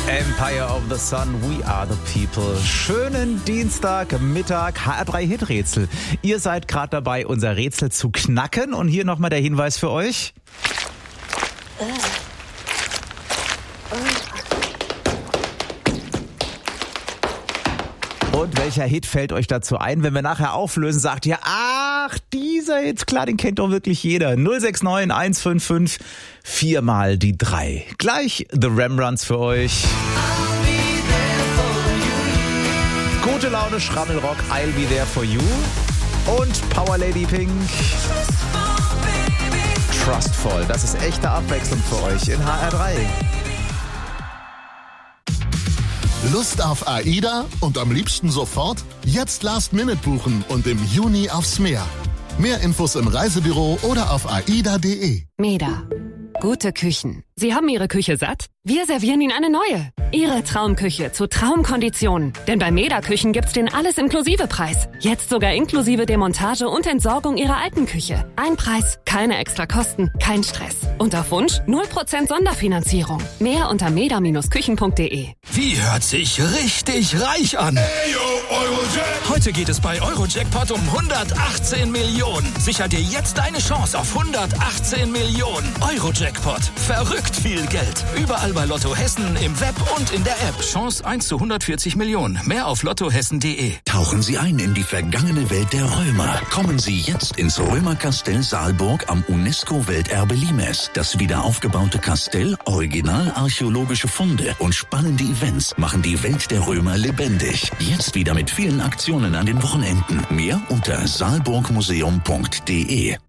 Empire of the Sun, we are the people. Schönen Dienstagmittag, HR3 Hiträtsel. Ihr seid gerade dabei, unser Rätsel zu knacken. Und hier nochmal der Hinweis für euch. Und welcher Hit fällt euch dazu ein? Wenn wir nachher auflösen, sagt ihr, ach, dieser Hit, klar, den kennt doch wirklich jeder. 069 155 4 mal die 3. Gleich The Rembrandts für euch. Gute Laune, Schrammelrock, I'll be there for you. Und Power Lady Pink. Trustful, das ist echte Abwechslung für euch in HR3. Lust auf AIDA und am liebsten sofort? Jetzt Last Minute buchen und im Juni aufs Meer. Mehr Infos im Reisebüro oder auf aida.de. Meda. Gute Küchen. Sie haben Ihre Küche satt? Wir servieren Ihnen eine neue. Ihre Traumküche zu Traumkonditionen. Denn bei Meda Küchen gibt's den Alles-Inklusive-Preis. Jetzt sogar inklusive Demontage und Entsorgung Ihrer alten Küche. Ein Preis, keine extra Kosten, kein Stress. Und auf Wunsch 0% Sonderfinanzierung. Mehr unter meda-küchen.de. Wie hört sich richtig reich an? Heute geht es bei Eurojackpot um 118 Millionen. Sicher dir jetzt eine Chance auf 118 Millionen. Eurojackpot. Verrückt viel Geld. Überall bei Lotto Hessen, im Web und in der App. Chance 1 zu 140 Millionen. Mehr auf lottohessen.de. Tauchen Sie ein in die vergangene Welt der Römer. Kommen Sie jetzt ins Römerkastell Saalburg am UNESCO-Welterbe Limes. Das wiederaufgebaute Kastell, originalarchäologische Funde und spannende Events machen die Welt der Römer lebendig. Jetzt wieder mit vielen Aktionen an den Wochenenden. Mehr unter saalburgmuseum.de.